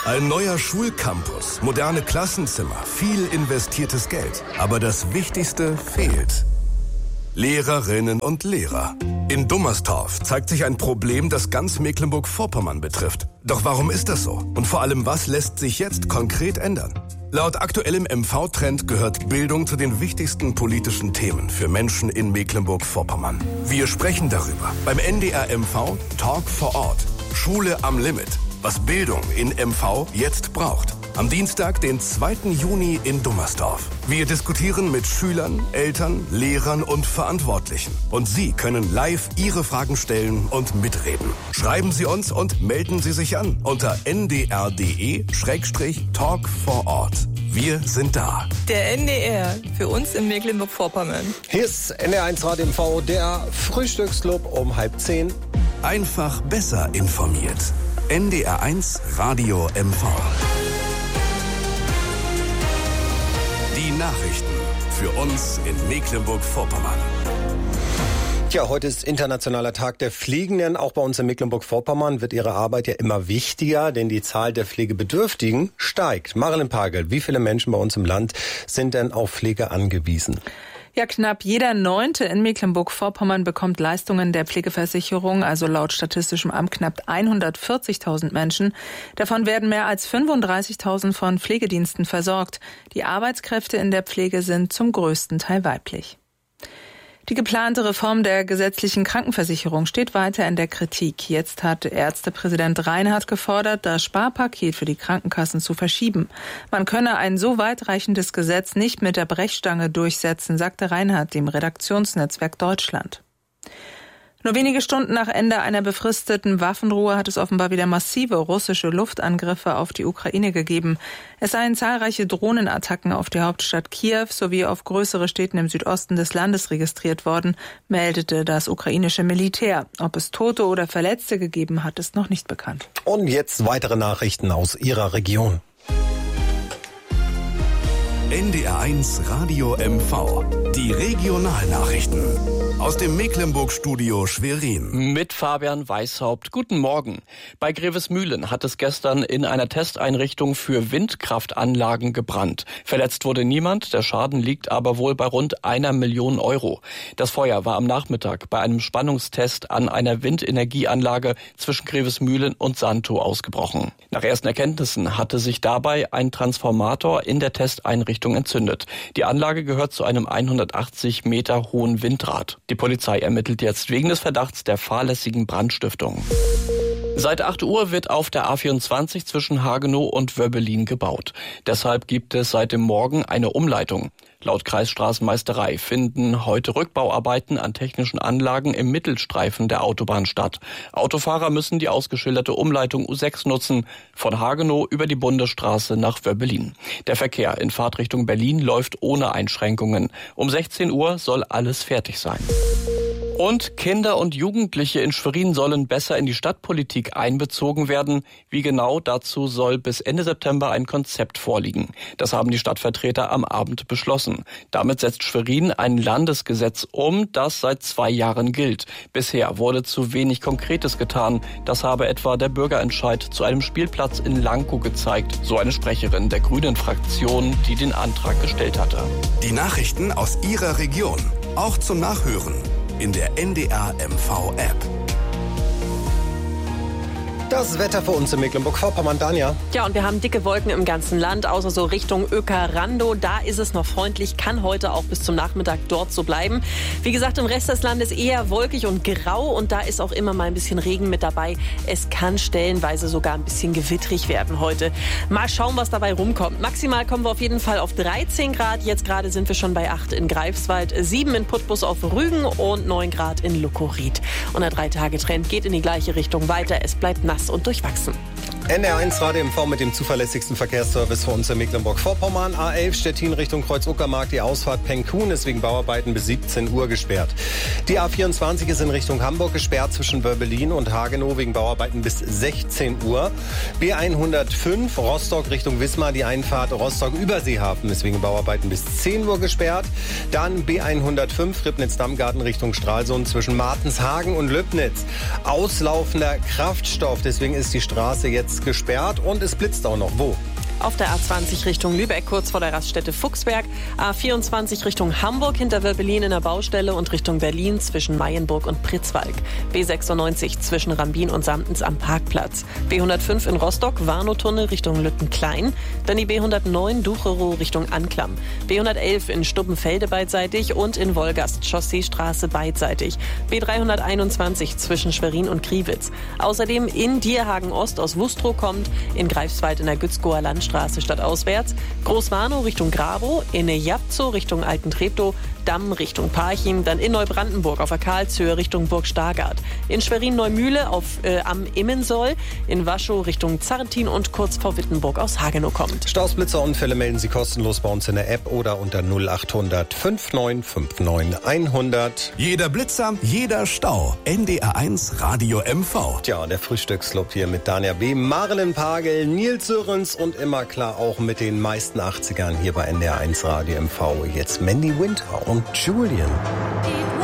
Ein neuer Schulcampus, moderne Klassenzimmer, viel investiertes Geld. Aber das Wichtigste fehlt. Lehrerinnen und Lehrer. In Dummerstorf zeigt sich ein Problem, das ganz Mecklenburg-Vorpommern betrifft. Doch warum ist das so? Und vor allem, was lässt sich jetzt konkret ändern? Laut aktuellem MV-Trend gehört Bildung zu den wichtigsten politischen Themen für Menschen in Mecklenburg-Vorpommern. Wir sprechen darüber beim NDR MV Talk vor Ort. Schule am Limit. Was Bildung in MV jetzt braucht. Am Dienstag, den 2. Juni in Dummerstorf. Wir diskutieren mit Schülern, Eltern, Lehrern und Verantwortlichen. Und Sie können live Ihre Fragen stellen und mitreden. Schreiben Sie uns und melden Sie sich an unter ndr.de/Talk vor Ort. Wir sind da. Der NDR, für uns in Mecklenburg-Vorpommern. Hier ist NDR1 Radio MV, der Frühstücksclub um 9:30. Einfach besser informiert. NDR1 Radio MV. Die Nachrichten für uns in Mecklenburg-Vorpommern. Tja, heute ist Internationaler Tag der Pflegenden. Auch bei uns in Mecklenburg-Vorpommern wird ihre Arbeit ja immer wichtiger, denn die Zahl der Pflegebedürftigen steigt. Marilyn Pagel, wie viele Menschen bei uns im Land sind denn auf Pflege angewiesen? Ja, knapp jeder 9. in Mecklenburg-Vorpommern bekommt Leistungen der Pflegeversicherung, also laut Statistischem Amt knapp 140.000 Menschen. Davon werden mehr als 35.000 von Pflegediensten versorgt. Die Arbeitskräfte in der Pflege sind zum größten Teil weiblich. Die geplante Reform der gesetzlichen Krankenversicherung steht weiter in der Kritik. Jetzt hat Ärztepräsident Reinhardt gefordert, das Sparpaket für die Krankenkassen zu verschieben. Man könne ein so weitreichendes Gesetz nicht mit der Brechstange durchsetzen, sagte Reinhardt dem Redaktionsnetzwerk Deutschland. Nur wenige Stunden nach Ende einer befristeten Waffenruhe hat es offenbar wieder massive russische Luftangriffe auf die Ukraine gegeben. Es seien zahlreiche Drohnenattacken auf die Hauptstadt Kiew sowie auf größere Städte im Südosten des Landes registriert worden, meldete das ukrainische Militär. Ob es Tote oder Verletzte gegeben hat, ist noch nicht bekannt. Und jetzt weitere Nachrichten aus Ihrer Region. NDR1 Radio MV. Die Regionalnachrichten. Aus dem Mecklenburg-Studio Schwerin. Mit Fabian Weishaupt. Guten Morgen. Bei Grevesmühlen hat es gestern in einer Testeinrichtung für Windkraftanlagen gebrannt. Verletzt wurde niemand, der Schaden liegt aber wohl bei rund 1 Million Euro. Das Feuer war am Nachmittag bei einem Spannungstest an einer Windenergieanlage zwischen Grevesmühlen und Santo ausgebrochen. Nach ersten Erkenntnissen hatte sich dabei ein Transformator in der Testeinrichtung entzündet. Die Anlage gehört zu einem 180 Meter hohen Windrad. Die Polizei ermittelt jetzt wegen des Verdachts der fahrlässigen Brandstiftung. Seit 8 Uhr wird auf der A24 zwischen Hagenow und Wöbbelin gebaut. Deshalb gibt es seit dem Morgen eine Umleitung. Laut Kreisstraßenmeisterei finden heute Rückbauarbeiten an technischen Anlagen im Mittelstreifen der Autobahn statt. Autofahrer müssen die ausgeschilderte Umleitung U6 nutzen, von Hagenow über die Bundesstraße nach Wöbbelin. Der Verkehr in Fahrtrichtung Berlin läuft ohne Einschränkungen. Um 16 Uhr soll alles fertig sein. Und Kinder und Jugendliche in Schwerin sollen besser in die Stadtpolitik einbezogen werden. Wie genau, dazu soll bis Ende September ein Konzept vorliegen. Das haben die Stadtvertreter am Abend beschlossen. Damit setzt Schwerin ein Landesgesetz um, das seit 2 Jahren gilt. Bisher wurde zu wenig Konkretes getan. Das habe etwa der Bürgerentscheid zu einem Spielplatz in Lankow gezeigt, so eine Sprecherin der Grünen-Fraktion, die den Antrag gestellt hatte. Die Nachrichten aus Ihrer Region, auch zum Nachhören in der NDR MV App. Das Wetter für uns in Mecklenburg-Vorpommern, Danja. Ja, und wir haben dicke Wolken im ganzen Land, außer so Richtung Öckerrandow. Da ist es noch freundlich, kann heute auch bis zum Nachmittag dort so bleiben. Wie gesagt, im Rest des Landes eher wolkig und grau und da ist auch immer mal ein bisschen Regen mit dabei. Es kann stellenweise sogar ein bisschen gewittrig werden heute. Mal schauen, was dabei rumkommt. Maximal kommen wir auf jeden Fall auf 13 Grad. Jetzt gerade sind wir schon bei 8 in Greifswald, 7 in Putbus auf Rügen und 9 Grad in Lukowried. Und der 3-Tage-Trend geht in die gleiche Richtung weiter. Es bleibt nass und durchwachsen. NDR1 Radio MV mit dem zuverlässigsten Verkehrsservice für uns in Mecklenburg-Vorpommern. A11 Stettin Richtung Kreuz-Uckermark. Die Ausfahrt Pengkun ist wegen Bauarbeiten bis 17 Uhr gesperrt. Die A24 ist in Richtung Hamburg gesperrt zwischen Wöbbelin und Hagenow wegen Bauarbeiten bis 16 Uhr. B105 Rostock Richtung Wismar. Die Einfahrt Rostock-Überseehafen ist wegen Bauarbeiten bis 10 Uhr gesperrt. Dann B105 Ribnitz-Dammgarten Richtung Stralsund zwischen Martenshagen und Löbnitz. Auslaufender Kraftstoff. Deswegen ist die Straße jetzt ist gesperrt und es blitzt auch noch. Wo? Auf der A20 Richtung Lübeck, kurz vor der Raststätte Fuchsberg. A24 Richtung Hamburg, hinter Welpelin in der Baustelle und Richtung Berlin zwischen Mayenburg und Pritzwalk. B96 zwischen Rambin und Samtens am Parkplatz. B105 in Rostock, Warnow-Tunnel Richtung Lüttenklein. Dann die B109 Ducherow Richtung Anklam. B111 in Stubbenfelde beidseitig und in Wolgast, Chausseestraße beidseitig. B321 zwischen Schwerin und Kriwitz. Außerdem in Dierhagen Ost aus Wustrow kommt, in Greifswald in der Gützkower Landstraße stadtauswärts, Großwarnow Richtung Grabow, in Japzow Richtung Altentreptow, Damm Richtung Parchim, dann in Neubrandenburg auf der Karlshöhe Richtung Burg Stargard, in Schwerin-Neumühle am Immensoll, in Waschow Richtung Zarrentin und kurz vor Wittenburg aus Hagenow kommt. Staus, Blitzer, Unfälle melden Sie kostenlos bei uns in der App oder unter 0800 5959 100. Jeder Blitzer, jeder Stau. NDR1 Radio MV. Tja, der Frühstücksclub hier mit Dania B., Marlen Pagel, Nils Sörens und immer klar auch mit den meisten 80ern hier bei NDR1 Radio MV. Jetzt Mandy Winter und Julian.